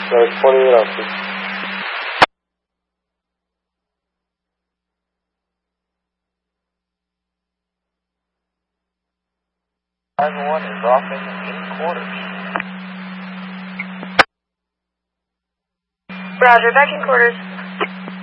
There's 28 officers. Everyone is off in quarters. Roger, back in quarters.